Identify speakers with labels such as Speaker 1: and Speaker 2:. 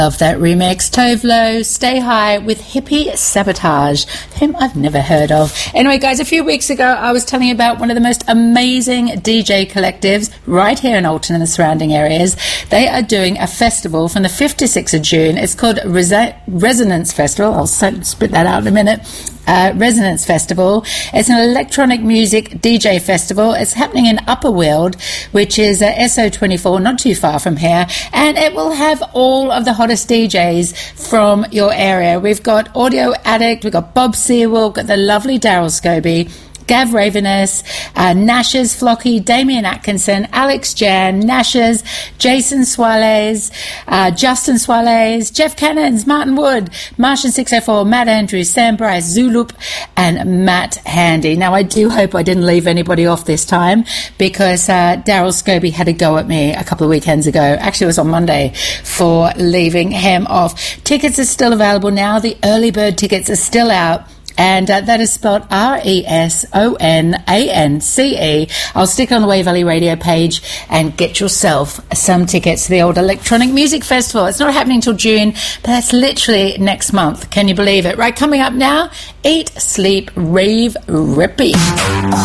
Speaker 1: Love that remix. Tove Lo, Stay High with Hippie Sabotage, whom I've never heard of. Anyway, guys, a few weeks ago, I was telling you about one of the most amazing DJ collectives right here in Alton and the surrounding areas. They are doing a festival from the 5th to 6th of June. It's called Resonance Festival. I'll spit that out in a minute. Resonance Festival. It's an electronic music DJ festival. It's happening in Upper Weald, which is SO24, not too far from here, and it will have all of the hottest DJs from your area. We've got Audio Addict, we've got Bob Sewell, we've got the lovely Daryl Scobie, Gav Ravenous, Nash's Flocky, Damien Atkinson, Alex Jan, Nash's, Jason Suarez, Justin Suarez, Jeff Cannons, Martin Wood, Martian 604, Matt Andrews, Sam Bryce, Zulup, and Matt Handy. Now, I do hope I didn't leave anybody off this time, because Daryl Scobie had a go at me a couple of weekends ago. Actually, it was on Monday, for leaving him off. Tickets are still available now. The early bird tickets are still out. And that is spelled RESONANCE. I'll stick it on the Wave Valley Radio page and get yourself some tickets to the old Electronic Music Festival. It's not happening until June, but that's literally next month. Can you believe it? Right, coming up now, Eat, Sleep, Rave, Repeat.